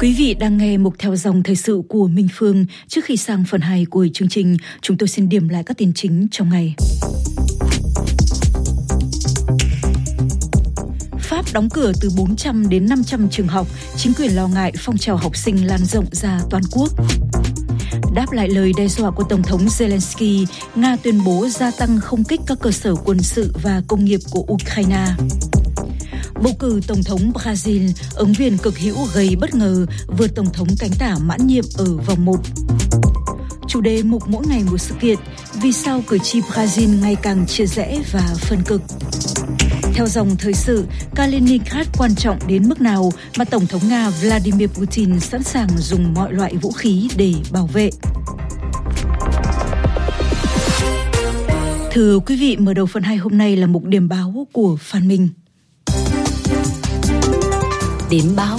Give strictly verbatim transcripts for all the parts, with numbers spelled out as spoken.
Quý vị đang nghe mục theo dòng thời sự của Minh Phương. Trước khi sang phần hai của chương trình, chúng tôi xin điểm lại các tin chính trong ngày. Pháp đóng cửa từ bốn trăm đến năm trăm trường học, chính quyền lo ngại phong trào học sinh lan rộng ra toàn quốc. Đáp lại lời đe dọa của Tổng thống Zelensky, Nga tuyên bố gia tăng không kích các cơ sở quân sự và công nghiệp của Ukraine. Bầu cử Tổng thống Brazil, ứng viên cực hữu gây bất ngờ, vượt Tổng thống cánh tả mãn nhiệm ở vòng một. Chủ đề mục mỗi ngày một sự kiện, vì sao cử tri Brazil ngày càng chia rẽ và phân cực. Theo dòng thời sự, Kaliningrad quan trọng đến mức nào mà Tổng thống Nga Vladimir Putin sẵn sàng dùng mọi loại vũ khí để bảo vệ. Thưa quý vị, mở đầu phần hai hôm nay là mục điểm báo của Phan Minh. Điểm báo.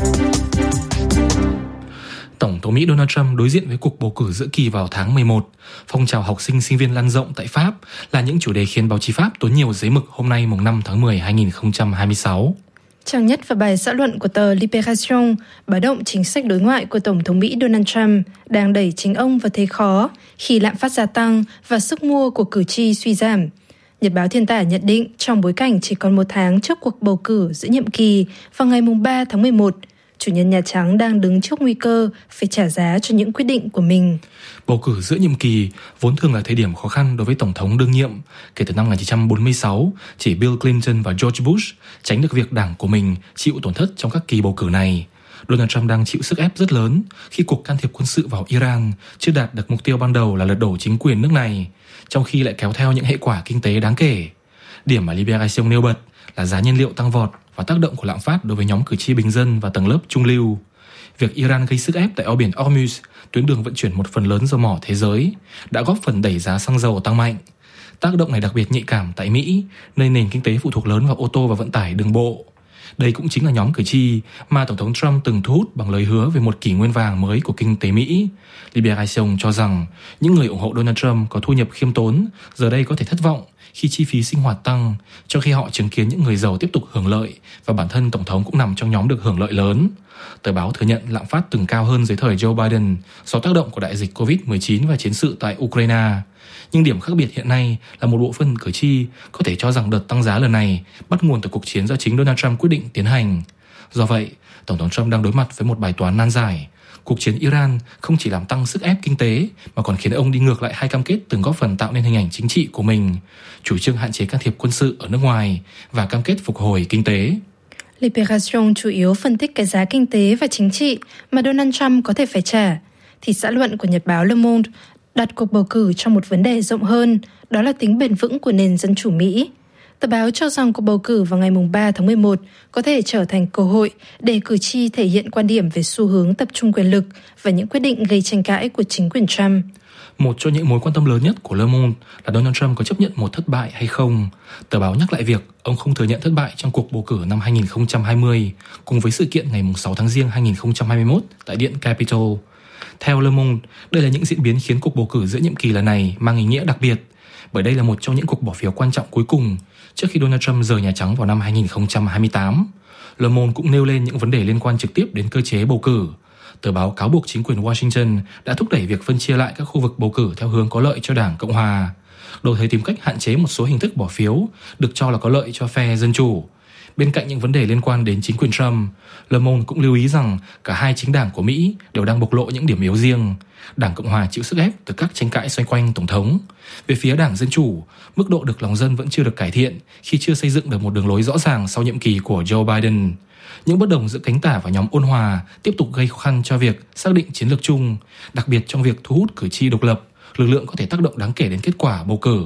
Tổng thống Mỹ Donald Trump đối diện với cuộc bầu cử giữa kỳ vào tháng mười một. Phong trào học sinh sinh viên lan rộng tại Pháp là những chủ đề khiến báo chí Pháp tốn nhiều giấy mực hôm nay mùng năm tháng mười hai nghìn không trăm hai mươi sáu. Trang nhất và bài xã luận của tờ Libération báo động chính sách đối ngoại của Tổng thống Mỹ Donald Trump đang đẩy chính ông vào thế khó khi lạm phát gia tăng và sức mua của cử tri suy giảm. Nhật báo Thiên Tả nhận định trong bối cảnh chỉ còn một tháng trước cuộc bầu cử giữa nhiệm kỳ vào ngày ba tháng mười một, chủ nhân Nhà Trắng đang đứng trước nguy cơ phải trả giá cho những quyết định của mình. Bầu cử giữa nhiệm kỳ vốn thường là thời điểm khó khăn đối với Tổng thống đương nhiệm. Kể từ năm một nghìn chín trăm bốn mươi sáu, chỉ Bill Clinton và George Bush tránh được việc đảng của mình chịu tổn thất trong các kỳ bầu cử này. Donald Trump đang chịu sức ép rất lớn khi cuộc can thiệp quân sự vào Iran chưa đạt được mục tiêu ban đầu là lật đổ chính quyền nước này, trong khi lại kéo theo những hệ quả kinh tế đáng kể. Điểm mà Libération nêu bật là giá nhiên liệu tăng vọt và tác động của lạm phát đối với nhóm cử tri bình dân và tầng lớp trung lưu. Việc Iran gây sức ép tại eo biển Hormuz, tuyến đường vận chuyển một phần lớn dầu mỏ thế giới, đã góp phần đẩy giá xăng dầu tăng mạnh. Tác động này đặc biệt nhạy cảm tại Mỹ, nơi nền kinh tế phụ thuộc lớn vào ô tô và vận tải đường bộ. Đây cũng chính là nhóm cử tri mà Tổng thống Trump từng thu hút bằng lời hứa về một kỷ nguyên vàng mới của kinh tế Mỹ. Libération cho rằng những người ủng hộ Donald Trump có thu nhập khiêm tốn giờ đây có thể thất vọng khi chi phí sinh hoạt tăng, trong khi họ chứng kiến những người giàu tiếp tục hưởng lợi và bản thân Tổng thống cũng nằm trong nhóm được hưởng lợi lớn. Tờ báo thừa nhận lạm phát từng cao hơn dưới thời Joe Biden do tác động của đại dịch covid mười chín và chiến sự tại Ukraine. Nhưng điểm khác biệt hiện nay là một bộ phận cử tri có thể cho rằng đợt tăng giá lần này bắt nguồn từ cuộc chiến do chính Donald Trump quyết định tiến hành. Do vậy, Tổng thống Trump đang đối mặt với một bài toán nan giải. Cuộc chiến Iran không chỉ làm tăng sức ép kinh tế mà còn khiến ông đi ngược lại hai cam kết từng góp phần tạo nên hình ảnh chính trị của mình, chủ trương hạn chế can thiệp quân sự ở nước ngoài và cam kết phục hồi kinh tế. Libération chủ yếu phân tích cái giá kinh tế và chính trị mà Donald Trump có thể phải trả, thì xã luận của Nhật báo Le Monde đặt cuộc bầu cử trong một vấn đề rộng hơn, đó là tính bền vững của nền dân chủ Mỹ. Tờ báo cho rằng cuộc bầu cử vào ngày ba tháng mười một có thể trở thành cơ hội để cử tri thể hiện quan điểm về xu hướng tập trung quyền lực và những quyết định gây tranh cãi của chính quyền Trump. Một trong những mối quan tâm lớn nhất của Le Monde là Donald Trump có chấp nhận một thất bại hay không. Tờ báo nhắc lại việc ông không thừa nhận thất bại trong cuộc bầu cử năm hai nghìn không trăm hai mươi, cùng với sự kiện ngày sáu tháng Giêng hai nghìn không trăm hai mươi mốt tại Điện Capitol. Theo Le Monde, đây là những diễn biến khiến cuộc bầu cử giữa nhiệm kỳ lần này mang ý nghĩa đặc biệt, bởi đây là một trong những cuộc bỏ phiếu quan trọng cuối cùng trước khi Donald Trump rời Nhà Trắng vào năm hai nghìn không trăm hai mươi tám. Le Monde cũng nêu lên những vấn đề liên quan trực tiếp đến cơ chế bầu cử. Tờ báo cáo buộc chính quyền Washington đã thúc đẩy việc phân chia lại các khu vực bầu cử theo hướng có lợi cho Đảng Cộng Hòa, đồng thời tìm cách hạn chế một số hình thức bỏ phiếu được cho là có lợi cho phe Dân Chủ. Bên cạnh những vấn đề liên quan đến chính quyền Trump, Le Monde cũng lưu ý rằng cả hai chính đảng của Mỹ đều đang bộc lộ những điểm yếu riêng. Đảng Cộng Hòa chịu sức ép từ các tranh cãi xoay quanh Tổng thống. Về phía Đảng Dân Chủ, mức độ được lòng dân vẫn chưa được cải thiện khi chưa xây dựng được một đường lối rõ ràng sau nhiệm kỳ của Joe Biden. Những bất đồng giữa cánh tả và nhóm ôn hòa tiếp tục gây khó khăn cho việc xác định chiến lược chung, đặc biệt trong việc thu hút cử tri độc lập. Lực lượng có thể tác động đáng kể đến kết quả bầu cử.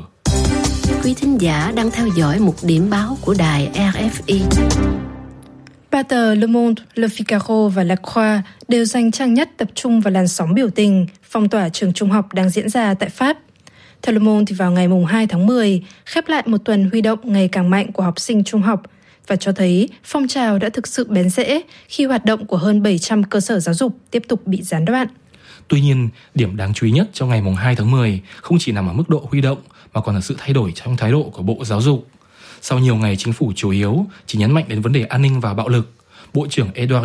Quý thính giả đang theo dõi một điểm báo của đài rờ ép i. Ba tờ Le Monde, Le Figaro và La Croix đều dành trang nhất tập trung vào làn sóng biểu tình, phong tỏa trường trung học đang diễn ra tại Pháp. Theo Le Monde thì vào ngày hai tháng mười, khép lại một tuần huy động ngày càng mạnh của học sinh trung học và cho thấy phong trào đã thực sự bén rễ khi hoạt động của hơn bảy trăm cơ sở giáo dục tiếp tục bị gián đoạn. Tuy nhiên, điểm đáng chú ý nhất trong ngày hai tháng mười không chỉ nằm ở mức độ huy động mà còn là sự thay đổi trong thái độ của Bộ Giáo dục. Sau nhiều ngày chính phủ chủ yếu chỉ nhấn mạnh đến vấn đề an ninh và bạo lực, Bộ trưởng Edouard